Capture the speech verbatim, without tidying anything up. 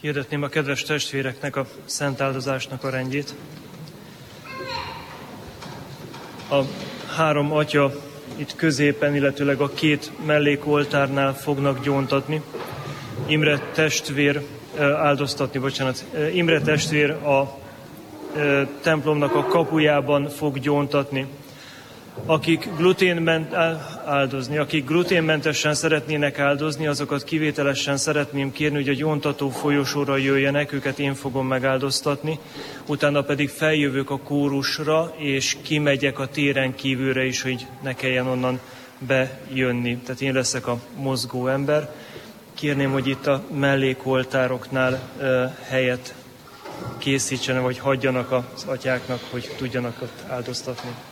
Hirdetném a kedves testvéreknek a szent áldozásnak a rendjét. A három atya itt középen, illetőleg a két mellékoltárnál fognak gyóntatni. Imre testvér áldoztatni, bocsánat, Imre testvér a templomnak a kapujában fog gyóntatni. Akik gluténment, áldozni, akik gluténmentesen szeretnének áldozni, azokat kivételesen szeretném kérni, hogy a gyóntató folyosóra jöjjenek, őket én fogom megáldoztatni, utána pedig feljövök a kórusra, és kimegyek a téren kívülre is, hogy ne kelljen onnan bejönni. Tehát én leszek a mozgó ember. Kérném, hogy itt a mellékoltároknál uh, helyet készítsenek, vagy hagyjanak az atyáknak, hogy tudjanak ott áldoztatni.